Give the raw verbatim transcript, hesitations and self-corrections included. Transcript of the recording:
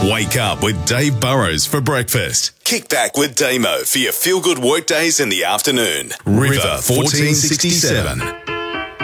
Wake up with Dave Burrows for breakfast. Kick back with Damo for your feel-good workdays in the afternoon. River fourteen sixty-seven.